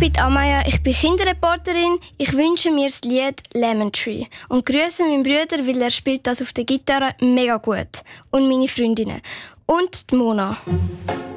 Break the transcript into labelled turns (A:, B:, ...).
A: bin Amaya, ich bin Kinderreporterin. Ich wünsche mir das Lied «Lemon Tree» und grüße meinen Bruder, weil er spielt das auf der Gitarre mega gut. Und meine Freundinnen. Und die Mona.